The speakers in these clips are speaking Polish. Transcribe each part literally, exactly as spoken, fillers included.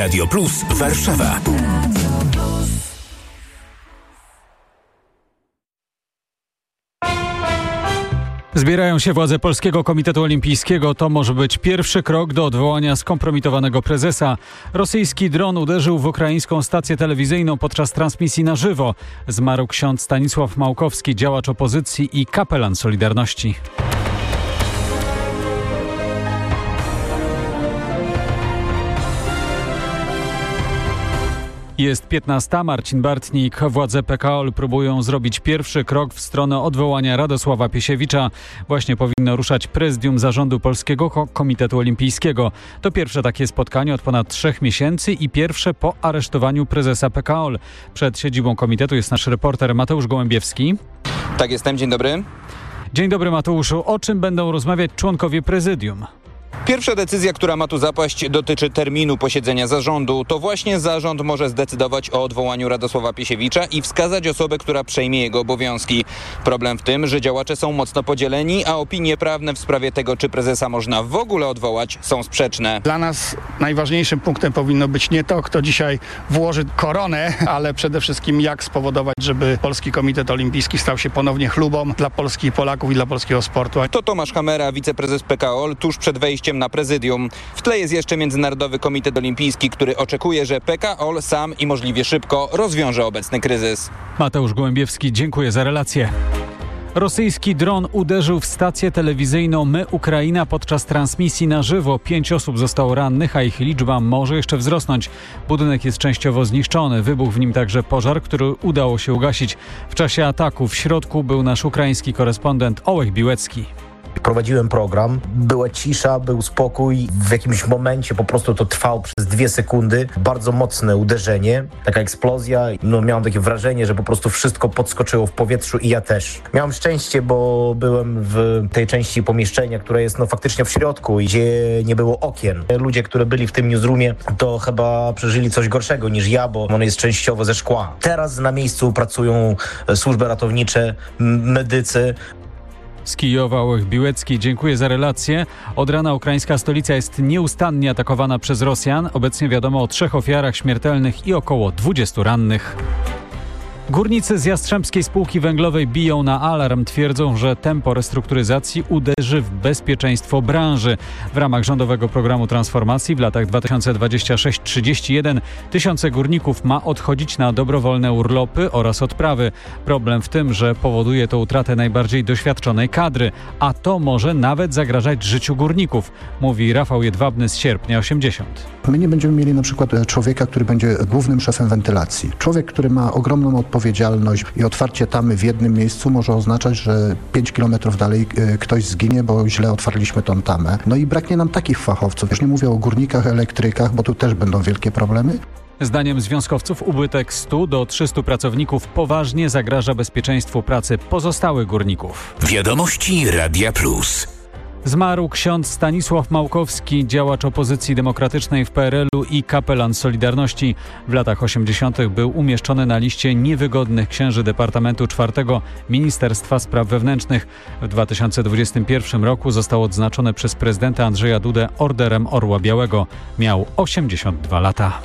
Radio Plus Warszawa. Zbierają się władze Polskiego Komitetu Olimpijskiego. To może być pierwszy krok do odwołania skompromitowanego prezesa. Rosyjski dron uderzył w ukraińską stację telewizyjną podczas transmisji na żywo. Zmarł ksiądz Stanisław Małkowski, działacz opozycji i kapelan Solidarności. Jest piętnasta. Marcin Bartnik. Władze P K O L próbują zrobić pierwszy krok w stronę odwołania Radosława Piesiewicza. Właśnie powinno ruszać prezydium zarządu Polskiego Komitetu Olimpijskiego. To pierwsze takie spotkanie od ponad trzech miesięcy i pierwsze po aresztowaniu prezesa P K O L. Przed siedzibą komitetu jest nasz reporter Mateusz Gołębiewski. Tak, jestem. Dzień dobry. Dzień dobry, Mateuszu. O czym będą rozmawiać członkowie prezydium? Pierwsza decyzja, która ma tu zapaść, dotyczy terminu posiedzenia zarządu. To właśnie zarząd może zdecydować o odwołaniu Radosława Piesiewicza i wskazać osobę, która przejmie jego obowiązki. Problem w tym, że działacze są mocno podzieleni, a opinie prawne w sprawie tego, czy prezesa można w ogóle odwołać, są sprzeczne. Dla nas najważniejszym punktem powinno być nie to, kto dzisiaj włoży koronę, ale przede wszystkim jak spowodować, żeby Polski Komitet Olimpijski stał się ponownie chlubą dla Polski, Polaków i dla polskiego sportu. To Tomasz Hamera, wiceprezes P K O L, tuż przed wejściem na prezydium. W tle jest jeszcze Międzynarodowy Komitet Olimpijski, który oczekuje, że P K O L sam i możliwie szybko rozwiąże obecny kryzys. Mateusz Gołębiewski, dziękuję za relację. Rosyjski dron uderzył w stację telewizyjną My Ukraina podczas transmisji na żywo. Pięć osób zostało rannych, a ich liczba może jeszcze wzrosnąć. Budynek jest częściowo zniszczony. Wybuchł w nim także pożar, który udało się ugasić. W czasie ataku w środku był nasz ukraiński korespondent Ołech Biłecki. Prowadziłem program, była cisza, był spokój. W jakimś momencie po prostu to trwało przez dwie sekundy. Bardzo mocne uderzenie, taka eksplozja. No, miałem takie wrażenie, że po prostu wszystko podskoczyło w powietrzu i ja też. Miałem szczęście, bo byłem w tej części pomieszczenia, która jest no faktycznie w środku, gdzie nie było okien. Ludzie, którzy byli w tym newsroomie, to chyba przeżyli coś gorszego niż ja, bo on jest częściowo ze szkła. Teraz na miejscu pracują służby ratownicze, medycy. Z Kijowa Ołech Biłecki, dziękuję za relację. Od rana ukraińska stolica jest nieustannie atakowana przez Rosjan. Obecnie wiadomo o trzech ofiarach śmiertelnych i około dwudziestu rannych. Górnicy z Jastrzębskiej Spółki Węglowej biją na alarm. Twierdzą, że tempo restrukturyzacji uderzy w bezpieczeństwo branży. W ramach rządowego programu transformacji w latach dwa tysiące dwudziestym szóstym do trzydziestego pierwszego tysiące górników ma odchodzić na dobrowolne urlopy oraz odprawy. Problem w tym, że powoduje to utratę najbardziej doświadczonej kadry, a to może nawet zagrażać życiu górników, mówi Rafał Jedwabny z Sierpnia osiemdziesiąt. My nie będziemy mieli na przykład człowieka, który będzie głównym szefem wentylacji. Człowiek, który ma ogromną odpowiedzialność odpowiedzialność i otwarcie tamy w jednym miejscu może oznaczać, że pięć kilometrów dalej ktoś zginie, bo źle otwarliśmy tą tamę. No i braknie nam takich fachowców. Już nie mówię o górnikach, elektrykach, bo tu też będą wielkie problemy. Zdaniem związkowców ubytek stu do trzystu pracowników poważnie zagraża bezpieczeństwu pracy pozostałych górników. Wiadomości Radia Plus. Zmarł ksiądz Stanisław Małkowski, działacz opozycji demokratycznej w P R L-u i kapelan Solidarności. W latach osiemdziesiątych był umieszczony na liście niewygodnych księży Departamentu czwartego Ministerstwa Spraw Wewnętrznych. W dwa tysiące dwudziestym pierwszym roku został odznaczony przez prezydenta Andrzeja Dudę Orderem Orła Białego. Miał osiemdziesiąt dwa lata.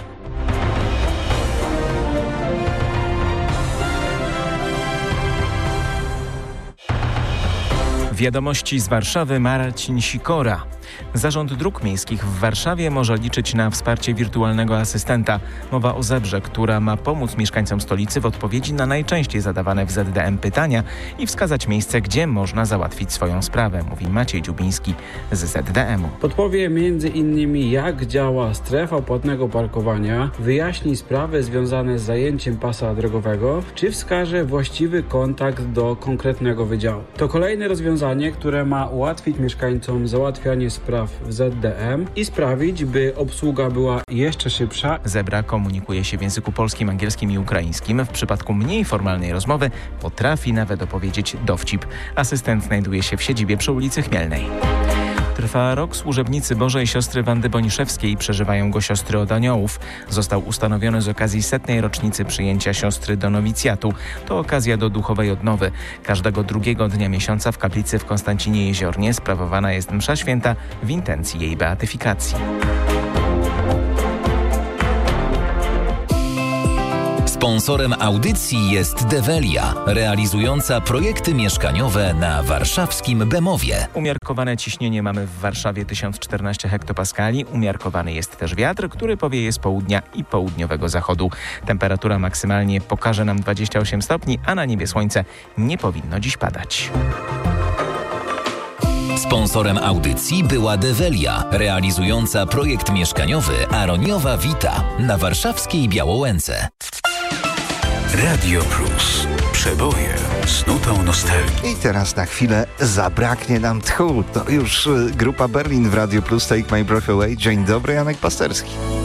Wiadomości z Warszawy, Marcin Sikora. Zarząd Dróg Miejskich w Warszawie może liczyć na wsparcie wirtualnego asystenta. Mowa o Zebrze, która ma pomóc mieszkańcom stolicy w odpowiedzi na najczęściej zadawane w Z D M pytania i wskazać miejsce, gdzie można załatwić swoją sprawę, mówi Maciej Dziubiński z Z D M-u. Podpowie między innymi, jak działa strefa płatnego parkowania, wyjaśni sprawy związane z zajęciem pasa drogowego, czy wskaże właściwy kontakt do konkretnego wydziału. To kolejne rozwiązanie, które ma ułatwić mieszkańcom załatwianie spraw w Z D M i sprawić, by obsługa była jeszcze szybsza. Zebra komunikuje się w języku polskim, angielskim i ukraińskim. W przypadku mniej formalnej rozmowy potrafi nawet opowiedzieć dowcip. Asystent znajduje się w siedzibie przy ulicy Chmielnej. Trwa rok służebnicy Bożej siostry Wandy Boniszewskiej. Przeżywają go siostry od aniołów. Został ustanowiony z okazji setnej rocznicy przyjęcia siostry do nowicjatu. To okazja do duchowej odnowy. Każdego drugiego dnia miesiąca w kaplicy w Konstancinie Jeziornie sprawowana jest msza święta w intencji jej beatyfikacji. Sponsorem audycji jest Develia, realizująca projekty mieszkaniowe na warszawskim Bemowie. Umiarkowane ciśnienie mamy w Warszawie tysiąc czternaście hektopaskali. Umiarkowany jest też wiatr, który powieje z południa i południowego zachodu. Temperatura maksymalnie pokaże nam dwadzieścia osiem stopni, a na niebie słońce nie powinno dziś padać. Sponsorem audycji była Develia, realizująca projekt mieszkaniowy Aroniowa Vita na warszawskiej Białołęce. Radio Plus. Przeboje z nutą nostalgii. I teraz na chwilę zabraknie nam tchu. To już grupa Berlin w Radio Plus, Take My Breath Away. Dzień dobry, Janek Pasterski.